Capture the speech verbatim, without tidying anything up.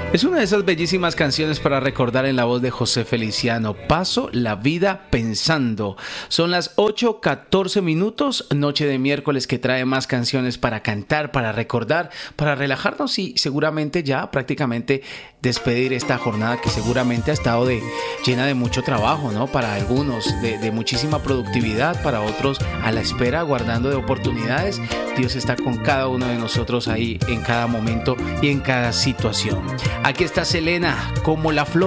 Es una de esas bellísimas canciones para recordar en la voz de José Feliciano. Paso la vida pensando. Son las ocho catorce minutos, noche de miércoles, que trae más canciones para cantar, para recordar, para relajarnos y seguramente ya prácticamente despedir esta jornada que seguramente ha estado de, llena de mucho trabajo, ¿no? Para algunos de, de muchísima productividad, para otros a la espera, guardando de oportunidades. Dios está con cada uno de nosotros ahí en cada momento y en cada situación. Aquí está Selena, como la flor.